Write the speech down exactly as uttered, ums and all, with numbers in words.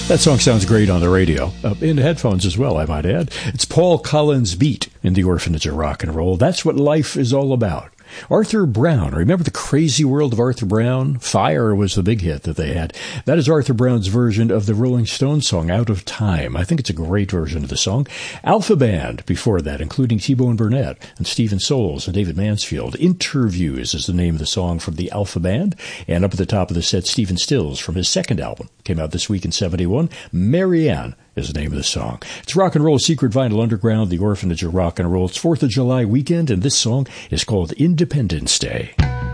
That song sounds great on the radio, uh, in headphones as well, I might add. It's Paul Collins Beat in The Orphanage of Rock and Roll. That's what life is all about. Arthur Brown. Remember The Crazy World of Arthur Brown? Fire was the big hit that they had. That is Arthur Brown's version of the Rolling Stones song, Out of Time. I think it's a great version of the song. Alpha Band before that, including T-Bone Burnett and Stephen Souls and David Mansfield. Interviews is the name of the song from the Alpha Band. And up at the top of the set, Stephen Stills from his second album. Came out this week in seventy-one. Marianne is the name of the song. It's Rock and Roll Secret Vinyl Underground, the Orphanage of Rock and Roll. It's fourth of July weekend, and this song is called Independence Day.